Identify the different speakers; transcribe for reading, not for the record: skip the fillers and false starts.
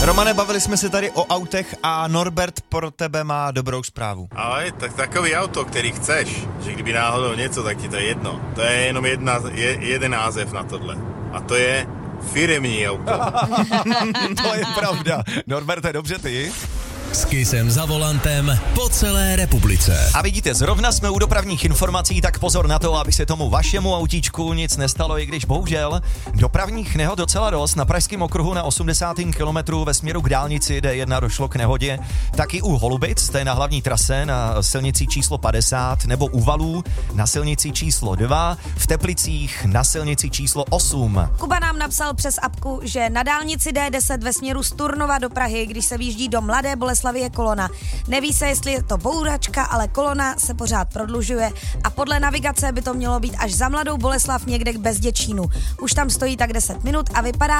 Speaker 1: Romane, bavili jsme se tady o autech a Norbert pro tebe má dobrou zprávu.
Speaker 2: Ale tak takový auto, který chceš, že kdyby náhodou něco, tak ti to je jedno. To je jenom jeden název na tohle. A to je firemní auto.
Speaker 1: To je pravda. Norberte, dobře ty?
Speaker 3: S Kissem za volantem po celé republice.
Speaker 1: A vidíte, zrovna jsme u dopravních informací, tak pozor na to, aby se tomu vašemu autíčku nic nestalo, i když bohužel dopravních nehod docela dost. Na Pražském okruhu na 80. kilometru ve směru k dálnici D1 došlo k nehodě. Taky u Holubic, to je na hlavní trase na silnici číslo 50, nebo u Valů na silnici číslo 2, v Teplicích na silnici číslo 8.
Speaker 4: Kuba nám napsal přes apku, že na dálnici D10 ve směru z Turnova do Prahy, když se výjíždí do Mladé Boleslavi, je kolona. Neví se, jestli je to bouračka, ale kolona se pořád prodlužuje a podle navigace by to mělo být až za Mladou Boleslav někde k Bezděčínu. Už tam stojí tak 10 minut a vypadá